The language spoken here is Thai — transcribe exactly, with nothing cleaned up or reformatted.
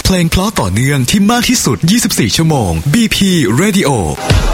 เพลงเพราะต่อเนื่องที่มากที่สุดยี่สิบสี่ชั่วโมง บี พี Radio